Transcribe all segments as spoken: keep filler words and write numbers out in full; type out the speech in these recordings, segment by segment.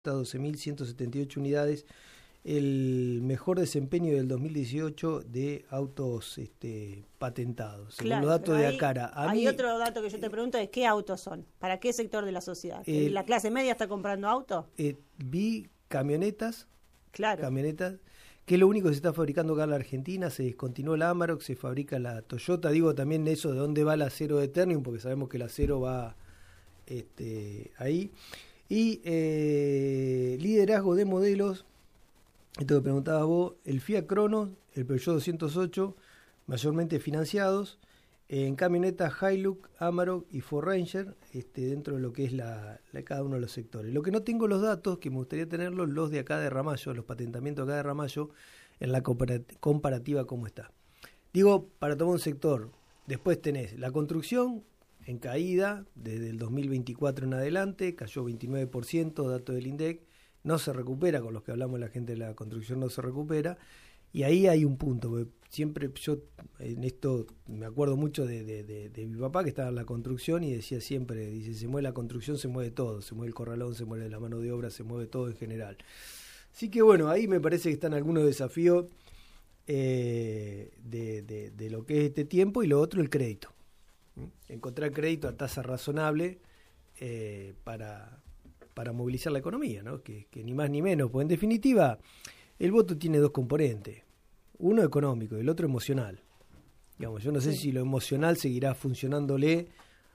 Toyota doce mil ciento setenta y ocho unidades, el mejor desempeño del dos mil dieciocho de autos este, patentados, según claro, los datos de hay, Acara. A hay mí, otro dato que yo te pregunto es ¿qué autos son? ¿Para qué sector de la sociedad? Eh, ¿La clase media está comprando autos? Eh, vi camionetas, claro. camionetas, que es lo único que se está fabricando acá en la Argentina. Se descontinuó la Amarok, se fabrica la Toyota. Digo también eso de dónde va el acero de Ternium, porque sabemos que el acero va este, ahí. Y eh, liderazgo de modelos, esto que preguntabas vos, el Fiat Cronos, el Peugeot doscientos ocho, mayormente financiados, en camionetas Hilux, Amarok y Ford Ranger, este, dentro de lo que es la, la cada uno de los sectores. Lo que no tengo los datos, que me gustaría tenerlos, los de acá de Ramallo, los patentamientos de acá de Ramallo, en la comparativa cómo está. Digo, para tomar un sector, después tenés la construcción en caída, desde el dos mil veinticuatro en adelante, cayó veintinueve por ciento, datos del INDEC, no se recupera, con los que hablamos la gente de la construcción no se recupera, y ahí hay un punto, porque siempre yo en esto me acuerdo mucho de, de, de, de mi papá que estaba en la construcción y decía siempre, dice, se mueve la construcción, se mueve todo, se mueve el corralón, se mueve la mano de obra, se mueve todo en general. Así que bueno, ahí me parece que están algunos desafíos eh, de, de, de lo que es este tiempo, y lo otro el crédito. ¿Mm? Encontrar crédito a tasa razonable eh, para, para movilizar la economía, ¿no? Que, que ni más ni menos, pues en definitiva el voto tiene dos componentes, uno económico y el otro emocional. Digamos, yo no sé sí. si lo emocional seguirá funcionándole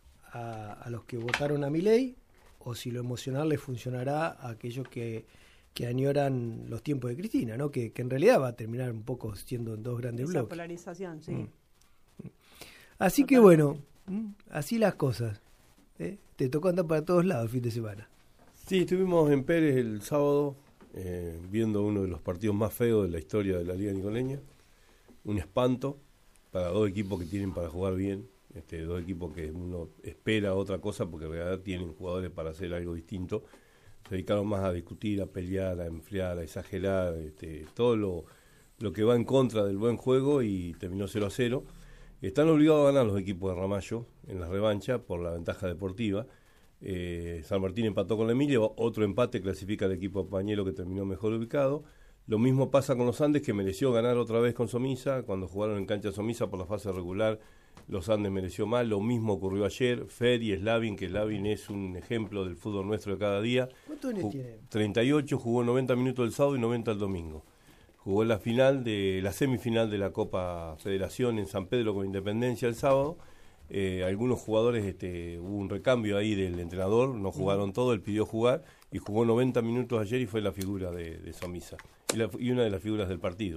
a, a los que votaron a Milei, o si lo emocional le funcionará a aquellos que, que añoran los tiempos de Cristina, ¿no? Que, que en realidad va a terminar un poco siendo en dos grandes Esa bloques. polarización, sí. Mm. Así Totalmente. Que bueno, así las cosas. ¿eh? Te tocó andar para todos lados el fin de semana. Sí, estuvimos en Pérez el sábado, Eh, viendo uno de los partidos más feos de la historia de la Liga Nicoleña, un espanto para dos equipos que tienen para jugar bien, este, dos equipos que uno espera otra cosa porque en realidad tienen jugadores para hacer algo distinto. Se dedicaron más a discutir, a pelear, a enfriar, a exagerar, este, todo lo, lo que va en contra del buen juego, y terminó cero a cero. Están obligados a ganar los equipos de Ramallo en la revancha por la ventaja deportiva. Eh, San Martín empató con la Emilia, otro empate clasifica al equipo Pañuelo, que terminó mejor ubicado. Lo mismo pasa con los Andes, que mereció ganar otra vez con Somisa. Cuando jugaron en cancha Somisa por la fase regular, los Andes mereció más. Lo mismo ocurrió ayer. Fer y Slavin, que Slavin es un ejemplo del fútbol nuestro de cada día. ¿Cuántos años tiene? treinta y ocho, jugó noventa minutos el sábado y noventa el domingo. Jugó en la final de la semifinal de la Copa Federación en San Pedro con Independencia el sábado. Eh, algunos jugadores, este, hubo un recambio ahí del entrenador, no jugaron todo, él pidió jugar y jugó noventa minutos ayer y fue la figura de, de Somisa y, la, y una de las figuras del partido.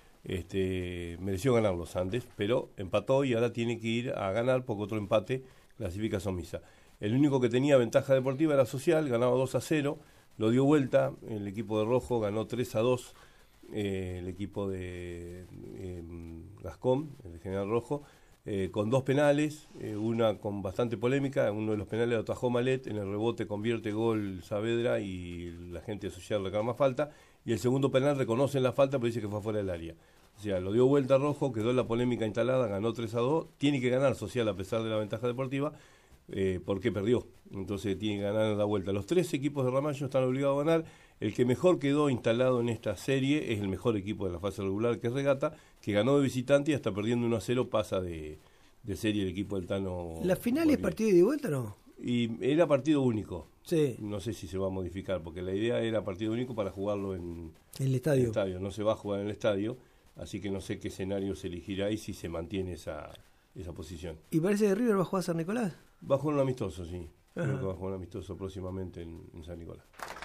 Este, mereció ganar los Andes, pero empató y ahora tiene que ir a ganar porque otro empate clasifica a Somisa. El único que tenía ventaja deportiva era Social, ganaba dos a cero, lo dio vuelta, el equipo de Rojo ganó tres a dos, eh, el equipo de eh, Gascón, el General Rojo, Eh, con dos penales, eh, una con bastante polémica. Uno de los penales lo atajó Malet, en el rebote convierte gol Saavedra y la gente de Social reclama falta, y el segundo penal reconocen la falta pero dice que fue fuera del área. O sea, lo dio vuelta Rojo, quedó la polémica instalada, ganó tres a dos, tiene que ganar Social a pesar de la ventaja deportiva, eh, porque perdió, entonces tiene que ganar la vuelta. Los tres equipos de Ramallo están obligados a ganar. El que mejor quedó instalado en esta serie es el mejor equipo de la fase regular, que es Regata, que ganó de visitante y hasta perdiendo uno a cero pasa de, de serie el equipo del Tano. ¿La final es partido de vuelta o no? Y era partido único. Sí. No sé si se va a modificar, porque la idea era partido único para jugarlo en el estadio. el estadio. No se va a jugar en el estadio, así que no sé qué escenario se elegirá y si se mantiene esa, esa posición. ¿Y parece que River va a jugar a San Nicolás? Va a jugar un amistoso, sí. Ajá. Creo que va a jugar un amistoso próximamente en, en San Nicolás.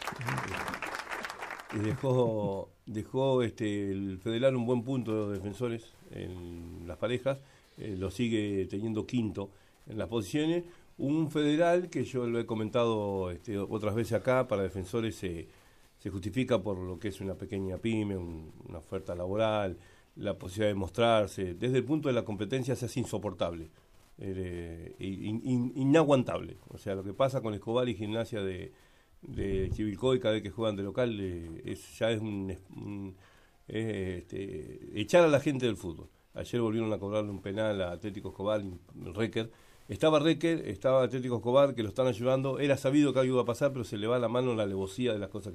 Y dejó, dejó este, el Federal un buen punto de los defensores en las parejas, eh, lo sigue teniendo quinto en las posiciones. Un Federal que yo lo he comentado este, otras veces acá, para defensores se, se justifica por lo que es una pequeña pyme, un, una oferta laboral, la posibilidad de mostrarse. Desde el punto de la competencia se hace insoportable, eh, in, in, inaguantable. O sea, lo que pasa con Escobar y Gimnasia de de Chivilcoy cada vez que juegan de local, eh, es, ya es un, un eh, este, echar a la gente del fútbol. Ayer volvieron a cobrarle un penal a Atlético Escobar, Recker. Estaba Recker, estaba Atlético Escobar, que lo están ayudando. Era sabido que algo iba a pasar, pero se le va la mano en la alevosía de las cosas que